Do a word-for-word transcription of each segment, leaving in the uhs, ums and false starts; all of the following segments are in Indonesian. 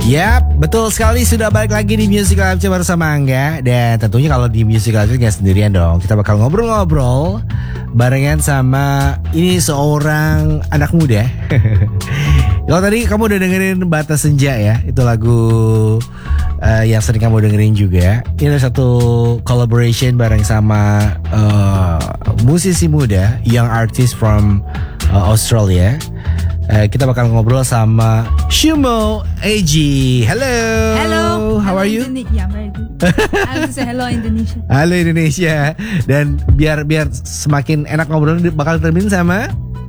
Yap, betul sekali, sudah balik lagi di Music Live bersama Angga. Dan tentunya kalau di Music Live gak sendirian dong. Kita bakal ngobrol-ngobrol barengan sama ini seorang anak muda. Kalau tadi kamu udah dengerin Batas Senja ya, itu lagu uh, yang sering kamu dengerin juga. Ini ada satu collaboration bareng sama uh, musisi muda, young artist from uh, Australia. Uh, kita bakal ngobrol sama Shumo Eji. Hello. Hello. How hello, are you? Indone- yeah, very good. I want to say hello Indonesia. Halo Indonesia. Dan biar biar semakin enak ngobrol, bakal terbit sama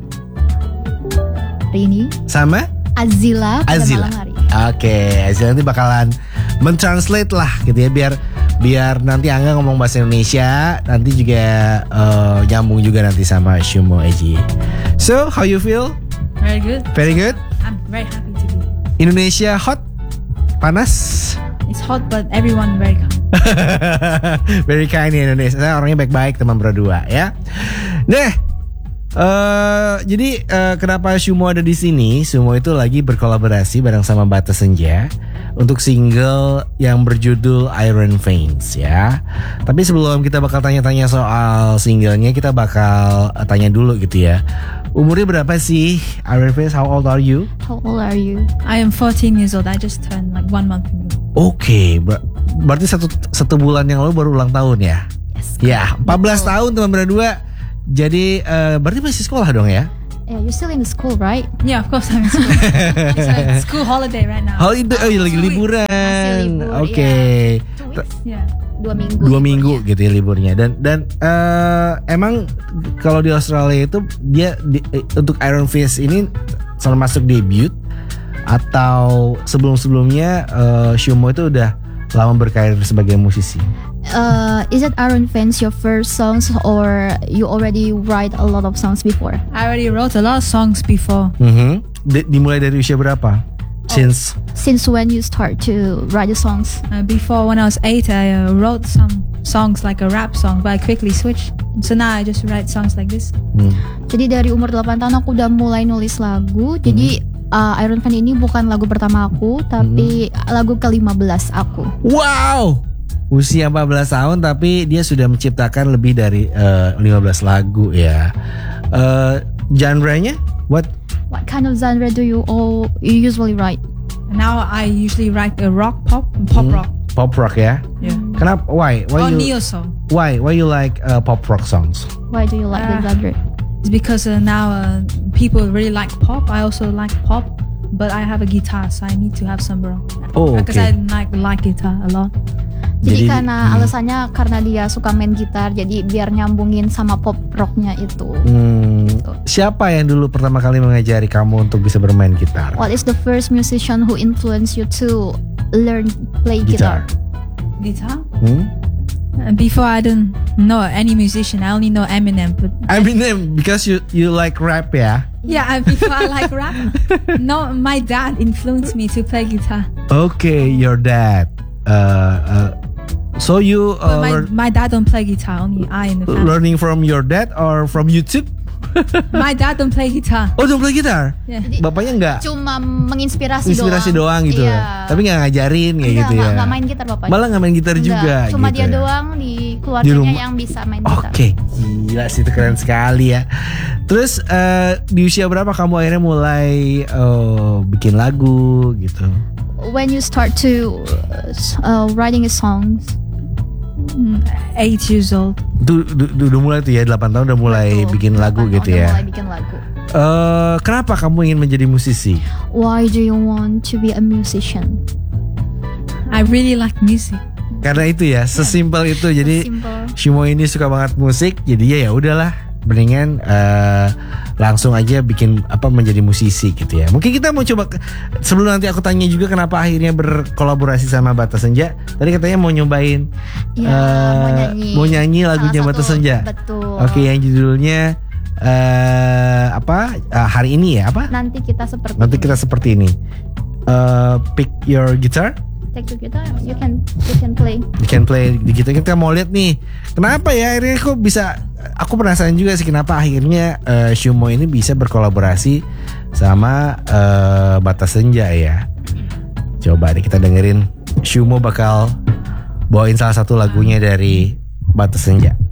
Rini sama Azila pada Azila. malam hari. Oke, Azila nanti bakalan mentranslate lah gitu ya, biar biar nanti Angga ngomong bahasa Indonesia, nanti juga uh, nyambung juga nanti sama Shumo Eji. So, how you feel? Very good. Very good. I'm very happy to be. Indonesia hot? Panas? It's hot but everyone very kind. Very kind ya Indonesia. Saya orangnya baik-baik, teman berdua ya. Nah, uh, jadi uh, kenapa Shumo ada di sini? Shumo itu lagi berkolaborasi bareng sama Batas Senja untuk single yang berjudul Iron Veins ya. Tapi sebelum kita bakal tanya-tanya soal singlenya, kita bakal uh, tanya dulu gitu ya. Umurnya berapa sih Iron Veins? How old are you? How old are you? I am fourteen years old. I just turned like one month ago. Oke, okay, ber- berarti satu satu bulan yang lalu baru ulang tahun ya? Yes. Ya, empat belas tahun teman berdua. Jadi uh, berarti masih sekolah dong ya? Yeah, you're still in the school, right? Yeah, of course I'm in school. It's like school holiday right now. Oh itu, oh, lagi liburan. Masih libur, Oke. Okay. Two weeks? Yeah. Dua minggu. Dua minggu liburnya. gitu ya liburnya. Dan dan uh, emang kalau di Australia itu dia di, eh, untuk Iron Fist ini termasuk debut atau sebelum-sebelumnya uh, Shumo itu udah lama berkarir sebagai musisi? Uh, is it Iron Veins your first songs or you already write a lot of songs before? I already wrote a lot of songs before. Mm-hmm. D- dimulai dari usia berapa? Since Since when you start to write the songs? Uh, before, when I was eight, I uh, wrote some songs like a rap song, but I quickly switched. So now I just write songs like this. hmm. Jadi dari umur delapan tahun aku udah mulai nulis lagu. Jadi uh, Iron Veins ini bukan lagu pertama aku, tapi lagu ke lima belas aku. Wow, usia empat belas tahun tapi dia sudah menciptakan lebih dari uh, lima belas lagu ya. Uh, genre-nya what? What kind of genre do you all you usually write? And now I usually write a rock pop, pop Hmm. rock. Pop rock ya. Yeah. Kenapa? Why? Why Or you? neo song. Why? Why you like uh, pop rock songs? Why do you like the Ah. genre? It's because uh, now uh, people really like pop. I also like pop, but I have a guitar, so I need to have some rock. Oh, Because okay. I like like guitar a lot. Jadi, Jadi, karena hmm. alasannya karena dia suka main gitar, jadi biar nyambungin sama pop rocknya itu. Hmm, siapa yang dulu pertama kali mengajari kamu untuk bisa bermain gitar? What is the first musician who influenced you to learn play guitar? Guitar? Hmm? Uh, before I didn't know any musician. I only know Eminem. But Eminem, because you you like rap ya? yeah, I, before I like rap. No, my dad influenced me to play guitar. Okay, your dad. Uh, uh, so you uh, But my, learn- my dad don't play guitar. Only I in the family. learning from your dad or from YouTube? My dad don't play guitar. Oh, don't play gitar? Yeah. Bapaknya enggak? Cuma menginspirasi Inspirasi doang, gitu. Iya. Tapi enggak ngajarin kayak Enggak, gitu enggak, ya. enggak main gitar bapaknya. Malah enggak main gitar Enggak, juga cuma gitu dia ya. doang di Di keluarganya rumah. yang bisa main gitar. Oke, gila sih, itu keren sekali ya. Terus uh, di usia berapa kamu akhirnya mulai uh, bikin lagu gitu? When you start to uh, writing a songs? Mm, Eight years old. Itu du- du- udah mulai tuh ya, delapan tahun udah mulai Betul, bikin lagu delapan gitu tahun ya. udah mulai bikin lagu. Uh, kenapa kamu ingin menjadi musisi? Why do you want to be a musician? I really like music. Karena itu ya, sesimpel itu. Jadi Simple. Shumo ini suka banget musik, jadi ya ya udahlah, mendingan uh, langsung aja bikin apa menjadi musisi gitu ya. Mungkin kita mau coba ke- sebelum nanti aku tanya juga kenapa akhirnya berkolaborasi sama Batas Senja. Tadi katanya mau nyobain Ya, uh, mau nyanyi. mau nyanyi Salah lagunya satu, Batas Senja. Betul. Oke, yang judulnya uh, apa? Uh, hari ini ya apa? Nanti kita seperti Nanti ini. kita seperti ini. Uh, pick your guitar. Take the guitar, you can you can play. You can play di kita. Kita mau lihat nih, kenapa ya akhirnya kok bisa. Aku penasaran juga sih kenapa akhirnya uh, Shumo ini bisa berkolaborasi sama uh, Batas Senja ya. Coba deh kita dengerin Shumo bakal bawain salah satu lagunya dari Batas Senja.